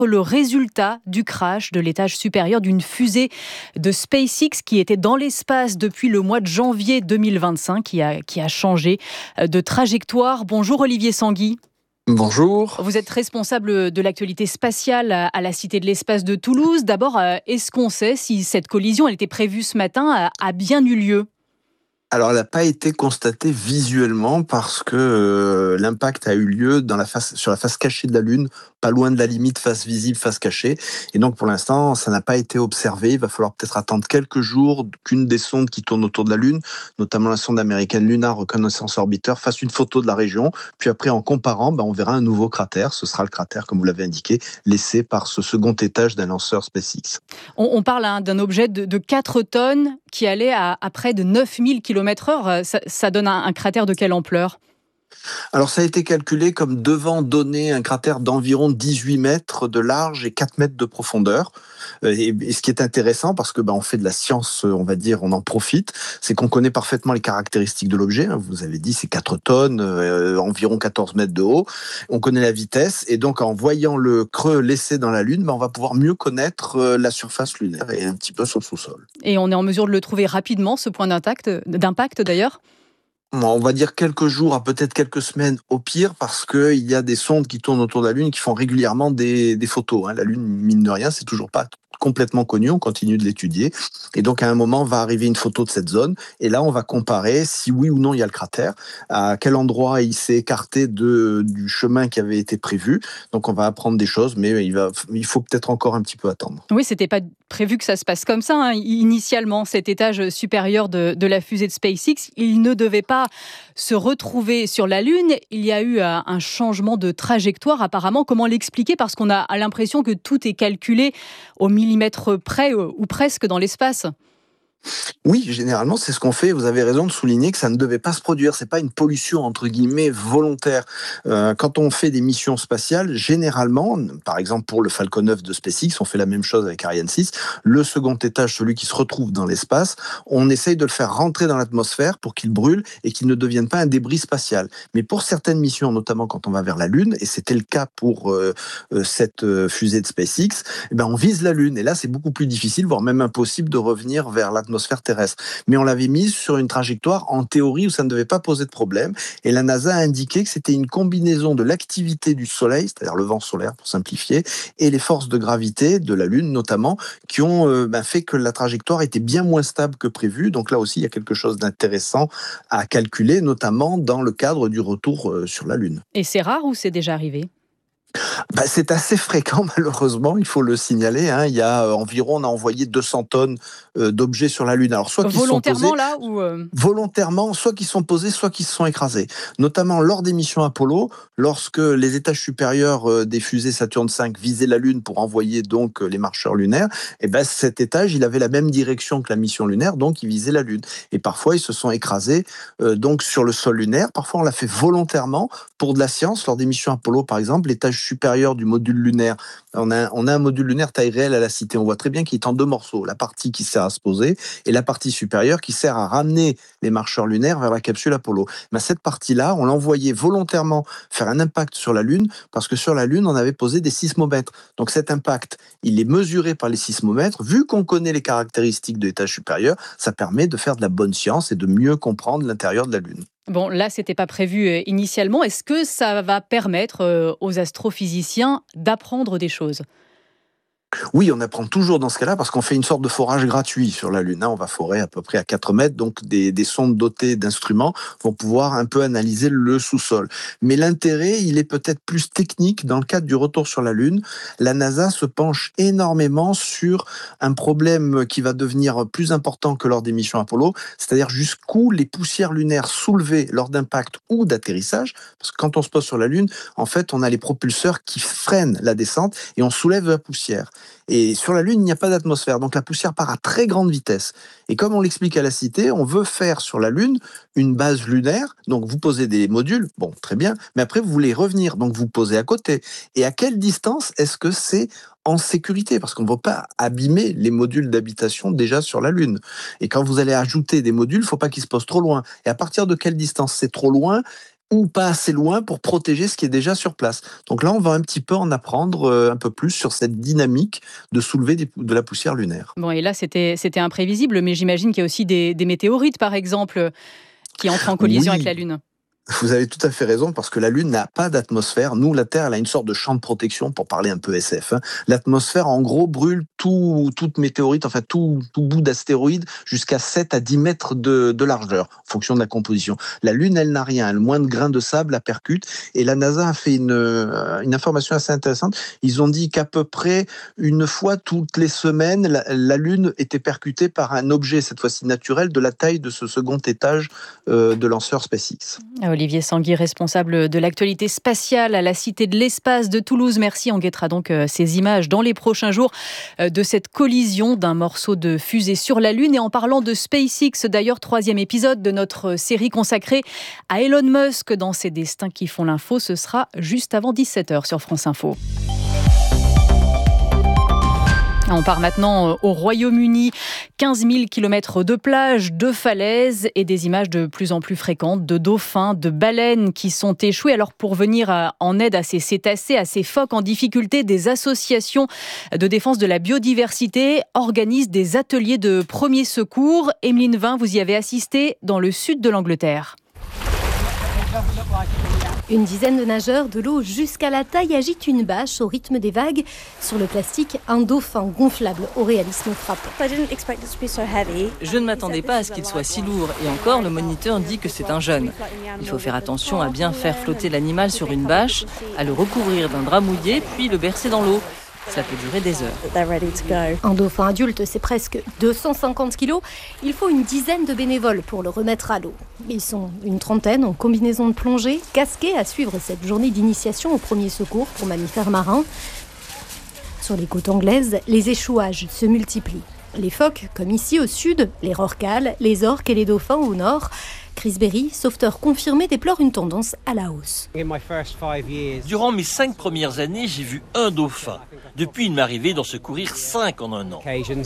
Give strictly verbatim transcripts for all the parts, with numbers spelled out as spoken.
Le résultat du crash de l'étage supérieur d'une fusée de SpaceX qui était dans l'espace depuis le mois de janvier deux mille vingt-cinq, qui a, qui a changé de trajectoire. Bonjour Olivier Sanguy. Bonjour. Vous êtes responsable de l'actualité spatiale à la Cité de l'Espace de Toulouse. D'abord, est-ce qu'on sait si cette collision, elle était prévue ce matin, a bien eu lieu ? Alors, elle n'a pas été constatée visuellement parce que euh, l'impact a eu lieu dans la face, sur la face cachée de la Lune, pas loin de la limite face visible, face cachée. Et donc, pour l'instant, ça n'a pas été observé. Il va falloir peut-être attendre quelques jours qu'une des sondes qui tournent autour de la Lune, notamment la sonde américaine Lunar Reconnaissance Orbiter, fasse une photo de la région. Puis après, en comparant, ben, on verra un nouveau cratère. Ce sera le cratère, comme vous l'avez indiqué, laissé par ce second étage d'un lanceur SpaceX. On, on parle hein, d'un objet de, de quatre tonnes qui allait à, à près de neuf mille kilomètres heure. Ça, ça donne un, un cratère de quelle ampleur ? Alors, ça a été calculé comme devant donner un cratère d'environ dix-huit mètres de large et quatre mètres de profondeur. Et, et ce qui est intéressant, parce que ben, on fait de la science, on va dire, on en profite, c'est qu'on connaît parfaitement les caractéristiques de l'objet. Vous avez dit, c'est quatre tonnes, euh, environ quatorze mètres de haut. On connaît la vitesse, et donc en voyant le creux laissé dans la Lune, ben, on va pouvoir mieux connaître euh, la surface lunaire et un petit peu son sous-sol. Et on est en mesure de le trouver rapidement, ce point d'impact, d'impact d'ailleurs ? On va dire quelques jours à peut-être quelques semaines au pire, parce qu'il y a des sondes qui tournent autour de la Lune qui font régulièrement des, des photos. La Lune, mine de rien, c'est toujours pas complètement connu, on continue de l'étudier. Et donc, à un moment, va arriver une photo de cette zone. Et là, on va comparer si oui ou non il y a le cratère, à quel endroit il s'est écarté de, du chemin qui avait été prévu. Donc, on va apprendre des choses, mais il, va, il faut peut-être encore un petit peu attendre. Oui, c'était pas prévu que ça se passe comme ça. Hein. Initialement, cet étage supérieur de, de la fusée de SpaceX, il ne devait pas se retrouver sur la Lune. Il y a eu un changement de trajectoire, apparemment. Comment l'expliquer ? Parce qu'on a l'impression que tout est calculé au millimètre près, ou presque, dans l'espace. Oui, généralement, c'est ce qu'on fait. Vous avez raison de souligner que ça ne devait pas se produire. C'est pas une pollution, entre guillemets, volontaire. Euh, quand on fait des missions spatiales, généralement, par exemple pour le Falcon neuf de SpaceX, on fait la même chose avec Ariane six. Le second étage, celui qui se retrouve dans l'espace, on essaye de le faire rentrer dans l'atmosphère pour qu'il brûle et qu'il ne devienne pas un débris spatial. Mais pour certaines missions, notamment quand on va vers la Lune, et c'était le cas pour euh, cette fusée de SpaceX, eh ben on vise la Lune. Et là, c'est beaucoup plus difficile, voire même impossible de revenir vers l'atmosphère atmosphère terrestre. Mais on l'avait mise sur une trajectoire en théorie où ça ne devait pas poser de problème. Et la NASA a indiqué que c'était une combinaison de l'activité du Soleil, c'est-à-dire le vent solaire pour simplifier, et les forces de gravité de la Lune notamment, qui ont euh, ben, fait que la trajectoire était bien moins stable que prévu. Donc là aussi, il y a quelque chose d'intéressant à calculer, notamment dans le cadre du retour euh, sur la Lune. Et c'est rare ou c'est déjà arrivé ? Bah, c'est assez fréquent, malheureusement, il faut le signaler. Hein. Il y a euh, environ, on a envoyé deux cents tonnes euh, d'objets sur la Lune. Alors, soit qu'ils volontairement sont posés, là ou euh... volontairement, soit qu'ils sont posés, soit qu'ils se sont écrasés. Notamment lors des missions Apollo, lorsque les étages supérieurs euh, des fusées Saturne cinq visaient la Lune pour envoyer donc euh, les marcheurs lunaires, et ben cet étage, il avait la même direction que la mission lunaire, donc il visait la Lune. Et parfois, ils se sont écrasés euh, donc sur le sol lunaire. Parfois, on l'a fait volontairement pour de la science. Lors des missions Apollo, par exemple, l'étage supérieur du module lunaire. On a, on a un module lunaire taille réelle à la Cité. On voit très bien qu'il est en deux morceaux. La partie qui sert à se poser et la partie supérieure qui sert à ramener les marcheurs lunaires vers la capsule Apollo. Mais cette partie-là, on l'envoyait volontairement faire un impact sur la Lune parce que sur la Lune, on avait posé des sismomètres. Donc cet impact, il est mesuré par les sismomètres. Vu qu'on connaît les caractéristiques de l'étage supérieur, ça permet de faire de la bonne science et de mieux comprendre l'intérieur de la Lune. Bon, là, c'était pas prévu euh, initialement. Est-ce que ça va permettre euh, aux astrophysiciens d'apprendre des choses ? Oui, on apprend toujours dans ce cas-là parce qu'on fait une sorte de forage gratuit sur la Lune. On va forer à peu près à quatre mètres, donc des, des sondes dotées d'instruments vont pouvoir un peu analyser le sous-sol. Mais l'intérêt, il est peut-être plus technique. Dans le cadre du retour sur la Lune, la NASA se penche énormément sur un problème qui va devenir plus important que lors des missions Apollo, c'est-à-dire jusqu'où les poussières lunaires soulevées lors d'impact ou d'atterrissage, parce que quand on se pose sur la Lune, en fait, on a les propulseurs qui freinent la descente et on soulève de la poussière. Et sur la Lune, il n'y a pas d'atmosphère, donc la poussière part à très grande vitesse. Et comme on l'explique à la Cité, on veut faire sur la Lune une base lunaire, donc vous posez des modules, bon, très bien, mais après vous voulez revenir, donc vous posez à côté. Et à quelle distance est-ce que c'est en sécurité, parce qu'on ne veut pas abîmer les modules d'habitation déjà sur la Lune. Et quand vous allez ajouter des modules, il ne faut pas qu'ils se posent trop loin. Et à partir de quelle distance c'est trop loin ? ou pas assez loin pour protéger ce qui est déjà sur place. Donc là, on va un petit peu en apprendre un peu plus sur cette dynamique de soulever des, de la poussière lunaire. Bon, et là, c'était, c'était imprévisible, mais j'imagine qu'il y a aussi des, des météorites, par exemple, qui entrent en collision oui. avec la Lune. Vous avez tout à fait raison, parce que la Lune n'a pas d'atmosphère. Nous, la Terre, elle a une sorte de champ de protection, pour parler un peu S F. Hein. L'atmosphère, en gros, brûle tout, toute météorite, enfin tout, tout bout d'astéroïde, jusqu'à sept à dix mètres de, de largeur, en fonction de la composition. La Lune, elle n'a rien. Elle a moins de grains de sable, la percute. Et la NASA a fait une, une information assez intéressante. Ils ont dit qu'à peu près une fois toutes les semaines, la, la Lune était percutée par un objet, cette fois-ci naturel, de la taille de ce second étage euh, de lanceur SpaceX. Olivier Sanguy, responsable de l'actualité spatiale à la Cité de l'Espace de Toulouse. Merci, on guettera donc ces images dans les prochains jours de cette collision d'un morceau de fusée sur la Lune. Et en parlant de SpaceX, d'ailleurs, troisième épisode de notre série consacrée à Elon Musk dans ses destins qui font l'info. Ce sera juste avant dix-sept heures sur France Info. On part maintenant au Royaume-Uni. quinze mille kilomètres de plages, de falaises et des images de plus en plus fréquentes de dauphins, de baleines qui sont échoués. Alors pour venir en aide à ces cétacés, à ces phoques en difficulté, des associations de défense de la biodiversité organisent des ateliers de premiers secours. Emeline Vin, vous y avez assisté dans le sud de l'Angleterre. Une dizaine de nageurs de l'eau jusqu'à la taille agitent une bâche au rythme des vagues. Sur le plastique, un dauphin gonflable au réalisme frappant. Je ne m'attendais pas à ce qu'il soit si lourd. Et encore, le moniteur dit que c'est un jeune. Il faut faire attention à bien faire flotter l'animal sur une bâche, à le recouvrir d'un drap mouillé, puis le bercer dans l'eau. Ça peut durer des heures. Un dauphin adulte, c'est presque deux cent cinquante kilos. Il faut une dizaine de bénévoles pour le remettre à l'eau. Ils sont une trentaine en combinaison de plongée, casqués à suivre cette journée d'initiation au premier secours pour mammifères marins. Sur les côtes anglaises, les échouages se multiplient. Les phoques, comme ici au sud, les rorquals, les orques et les dauphins au nord. Chris Berry, sauveteur confirmé, déplore une tendance à la hausse. Durant mes cinq premières années, j'ai vu un dauphin. Depuis, il m'est arrivé d'en secourir cinq en un an.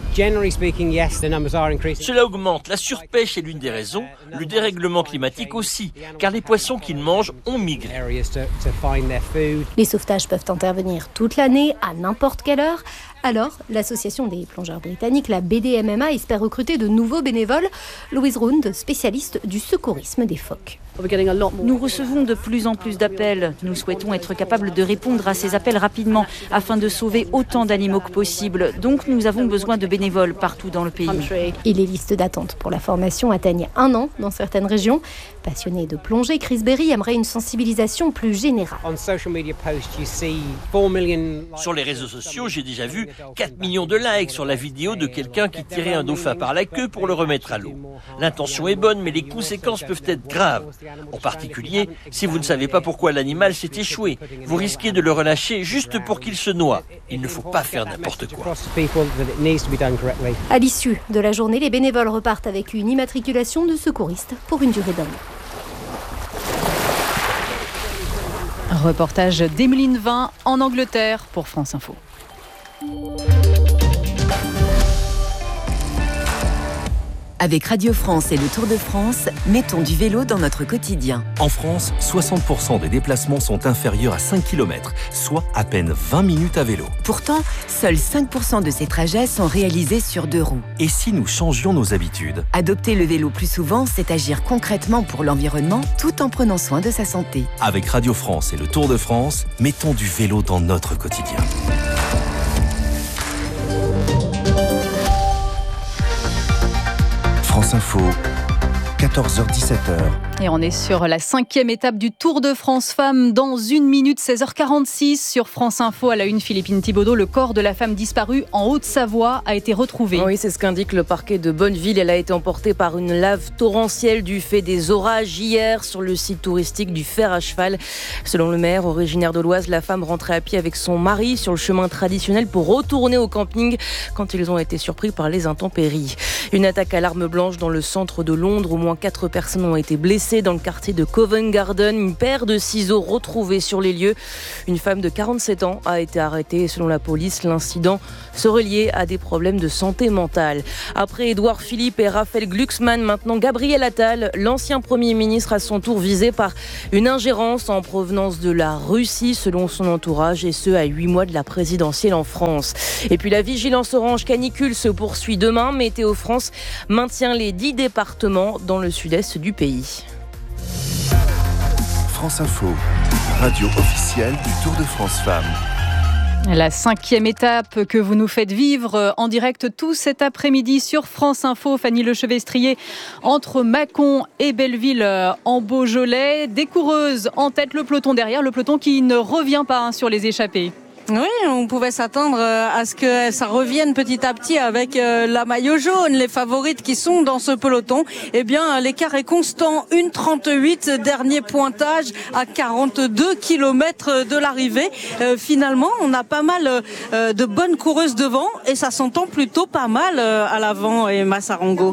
Cela augmente. La surpêche est l'une des raisons, le dérèglement climatique aussi, car les poissons qu'ils mangent ont migré. Les sauvetages peuvent intervenir toute l'année, à n'importe quelle heure. Alors, l'association des plongeurs britanniques, la B D M M A, espère recruter de nouveaux bénévoles. Louise Round, spécialiste du secourisme des phoques. Nous recevons de plus en plus d'appels. Nous souhaitons être capables de répondre à ces appels rapidement afin de sauver autant d'animaux que possible. Donc nous avons besoin de bénévoles partout dans le pays. Et les listes d'attente pour la formation atteignent un an dans certaines régions. Passionné de plongée, Chris Berry aimerait une sensibilisation plus générale. Sur les réseaux sociaux, j'ai déjà vu quatre millions de likes sur la vidéo de quelqu'un qui tirait un dauphin par la queue pour le remettre à l'eau. L'intention est bonne, mais les conséquences peuvent être graves. En particulier, si vous ne savez pas pourquoi l'animal s'est échoué, vous risquez de le relâcher juste pour qu'il se noie. Il ne faut pas faire n'importe quoi. À l'issue de la journée, les bénévoles repartent avec une immatriculation de secouristes pour une durée d'un an. Reportage d'Emeline Vin en Angleterre pour France Info. Avec Radio France et le Tour de France, mettons du vélo dans notre quotidien. En France, soixante pour cent des déplacements sont inférieurs à cinq kilomètres, soit à peine vingt minutes à vélo. Pourtant, seuls cinq pour cent de ces trajets sont réalisés sur deux roues. Et si nous changions nos habitudes ? Adopter le vélo plus souvent, c'est agir concrètement pour l'environnement tout en prenant soin de sa santé. Avec Radio France et le Tour de France, mettons du vélo dans notre quotidien. France Info, quatorze heures dix-sept heures. Et on est sur la cinquième étape du Tour de France Femmes dans une minute, seize heures quarante-six sur France Info. À la une, Philippine Thibaudot, le corps de la femme disparue en Haute-Savoie a été retrouvé. Oui, c'est ce qu'indique le parquet de Bonneville. Elle a été emportée par une lave torrentielle du fait des orages hier sur le site touristique du Fer à Cheval. Selon le maire, originaire de l'Oise, la femme rentrait à pied avec son mari sur le chemin traditionnel pour retourner au camping quand ils ont été surpris par les intempéries. Une attaque à l'arme blanche dans le centre de Londres. Au moins quatre personnes ont été blessées. lycée dans le quartier de Covent Garden. Une paire de ciseaux retrouvés sur les lieux. Une femme de quarante-sept ans a été arrêtée. Selon la police, l'incident serait lié à des problèmes de santé mentale. Après Édouard Philippe et Raphaël Glucksmann, maintenant Gabriel Attal, l'ancien Premier ministre à son tour visé par une ingérence en provenance de la Russie, selon son entourage, et ce à huit mois de la présidentielle en France. Et puis la vigilance orange canicule se poursuit demain. Météo France maintient les dix départements dans le sud-est du pays. France Info, radio officielle du Tour de France Femmes. La cinquième étape que vous nous faites vivre en direct tout cet après-midi sur France Info. Fanny Lechevestrier, entre Mâcon et Belleville en Beaujolais. Des coureuses en tête, le peloton derrière, le peloton qui ne revient pas hein, sur les échappées. Oui, on pouvait s'attendre à ce que ça revienne petit à petit avec la maillot jaune, les favorites qui sont dans ce peloton. Eh bien, l'écart est constant, une trente-huit, dernier pointage à quarante-deux kilomètres de l'arrivée. Euh, finalement, on a pas mal euh, de bonnes coureuses devant et ça s'entend plutôt pas mal euh, à l'avant, et Massarango.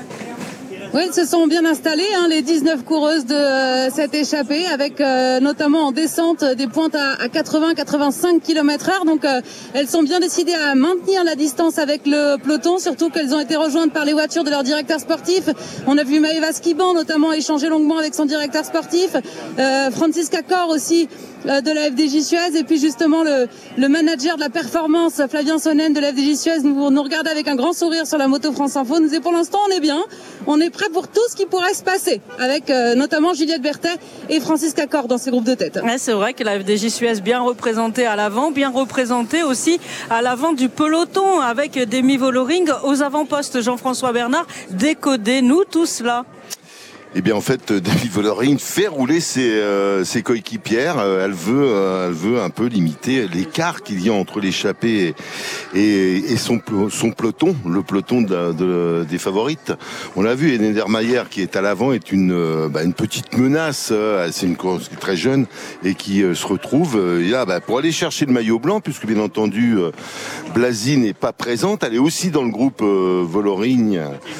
Oui, elles se sont bien installées, hein, les dix-neuf coureuses de euh, cette échappée, avec euh, notamment en descente des pointes à, à quatre-vingts à quatre-vingt-cinq kilomètres heure. Donc euh, elles sont bien décidées à maintenir la distance avec le peloton, surtout qu'elles ont été rejointes par les voitures de leur directeur sportif. On a vu Maëva Skiban notamment échanger longuement avec son directeur sportif, euh, Francisca Cor aussi euh, de la F D J Suez, et puis justement le, le manager de la performance, Flavien Sonnen de la F D J Suez, nous, nous regarde avec un grand sourire sur la moto France Info. Nous dit pour l'instant on est bien, on est prêt pour tout ce qui pourrait se passer, avec euh, notamment Juliette Berthet et Francisca Cor dans ces groupes de tête. Ouais, c'est vrai que la F D J Suez bien représentée à l'avant, bien représentée aussi à l'avant du peloton, avec Demi Vollering aux avant-postes. Jean-François Bernard, décodez-nous tout cela. Eh bien, en fait, Demi Vollering fait rouler ses, euh, ses coéquipières. Euh, elle veut, euh, elle veut un peu limiter l'écart qu'il y a entre l'échappée et, et, et son, son peloton, le peloton de, de, des favorites. On l'a vu, Edermayer qui est à l'avant est une, euh, bah, une petite menace. Euh, c'est une course qui est très jeune et qui euh, se retrouve euh, et là, bah, pour aller chercher le maillot blanc, puisque bien entendu, euh, Blasi n'est pas présente. Elle est aussi dans le groupe euh, Vollering.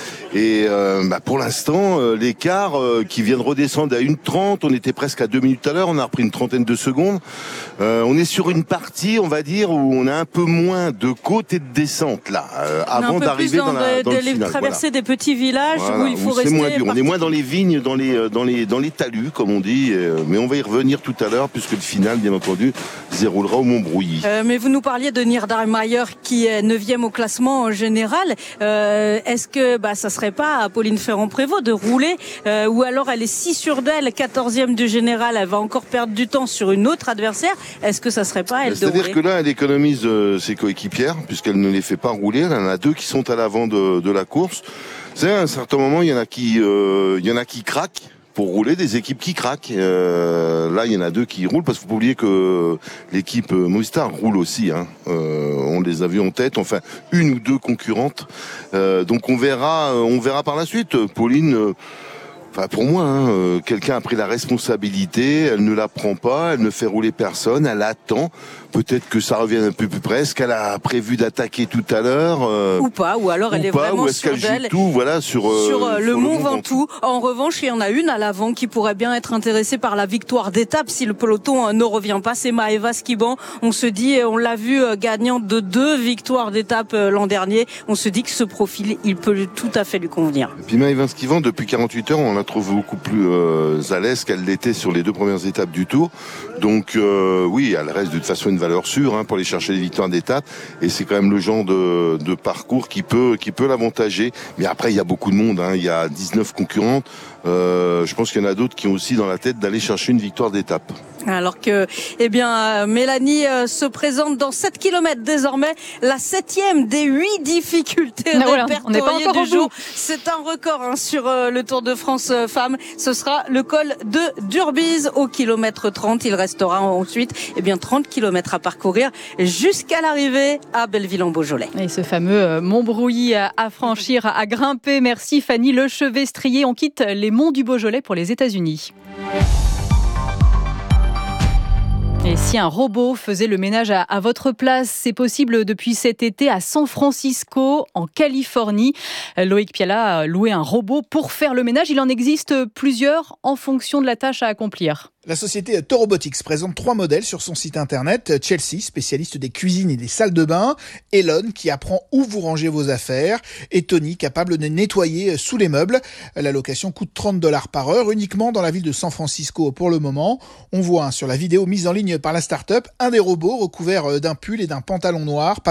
Et euh, bah pour l'instant, euh, l'écart euh, qui vient de redescendre à une trente, on était presque à deux minutes tout à l'heure, on a repris une trentaine de secondes. Euh, on est sur une partie, on va dire, où on a un peu moins de côte et de descente là, euh, avant d'arriver dans, dans la dans de, le les final. Traverser Voilà. des petits villages voilà, où il faut où rester. C'est moins dur. On est moins dans les vignes, dans les dans les dans les talus, comme on dit. Euh, mais on va y revenir tout à l'heure, puisque le final, bien entendu, se déroulera au Montbrouilly. Euh, mais vous nous parliez de Niedermayer qui est neuvième au classement général. Euh, est-ce que bah ça serait pas à Pauline Ferrand-Prévot de rouler, euh, ou alors elle est si sûre d'elle, quatorzième du général, elle va encore perdre du temps sur une autre adversaire. Est-ce que ça serait pas elle de rouler? C'est-à-dire que là, elle économise euh, ses coéquipières, puisqu'elle ne les fait pas rouler. Elle en a deux qui sont à l'avant de, de la course. C'est à un certain moment, il y en a qui, euh, il y en a qui craquent pour rouler, des équipes qui craquent. Euh, là, il y en a deux qui roulent, parce qu'il faut pas oublier que l'équipe Movistar roule aussi. Hein. Euh, on les a vus en tête, enfin une ou deux concurrentes. Euh, donc on verra, on verra par la suite. Pauline. Euh, Enfin, pour moi, hein, euh, quelqu'un a pris la responsabilité, elle ne la prend pas, elle ne fait rouler personne, elle attend. Peut-être que ça revienne un peu plus près. Est-ce qu'elle a prévu d'attaquer tout à l'heure euh, ou pas, ou alors elle ou est pas, vraiment ou est-ce sûre qu'elle joue d'elle tout, voilà, sur, euh, sur euh, le sur Mont le Ventoux. En revanche, il y en a une à l'avant qui pourrait bien être intéressée par la victoire d'étape si le peloton euh, ne revient pas. C'est Maëva Skiban. On se dit, on l'a vu euh, gagnante de deux victoires d'étape euh, l'an dernier. On se dit que ce profil, il peut tout à fait lui convenir. Et puis Maëva Skiban, depuis quarante-huit heures, on la trouve beaucoup plus euh, à l'aise qu'elle l'était sur les deux premières étapes du Tour. Donc euh, oui, elle reste de toute façon une valeur sûre hein, pour aller chercher des victoires d'étape, et c'est quand même le genre de, de parcours qui peut qui peut l'avantager. Mais après, il y a beaucoup de monde, hein. Il y a dix-neuf concurrentes. Euh, je pense qu'il y en a d'autres qui ont aussi dans la tête d'aller chercher une victoire d'étape. Alors que, eh bien, Mélanie euh, se présente dans sept kilomètres désormais, la septième des huit difficultés ah voilà, répertoriées du jour. C'est un record hein, sur euh, le Tour de France euh, femmes. Ce sera le col de Durbise au kilomètre trente. Il restera ensuite, eh bien, trente kilomètres à parcourir jusqu'à l'arrivée à Belleville-en-Beaujolais. Et ce fameux euh, Montbrouilly à, à franchir, à grimper. Merci Fanny Lechevestrier. On quitte les monts du Beaujolais pour les États-Unis. Et si un robot faisait le ménage à, à votre place, c'est possible depuis cet été à San Francisco, en Californie. Loïc Piala a loué un robot pour faire le ménage. Il en existe plusieurs en fonction de la tâche à accomplir. La société Torobotics présente trois modèles sur son site internet. Chelsea, spécialiste des cuisines et des salles de bain. Elon, qui apprend où vous rangez vos affaires. Et Tony, capable de nettoyer sous les meubles. La location coûte trente dollars par heure, uniquement dans la ville de San Francisco pour le moment. On voit sur la vidéo mise en ligne par la start-up un des robots recouverts d'un pull et d'un pantalon noir.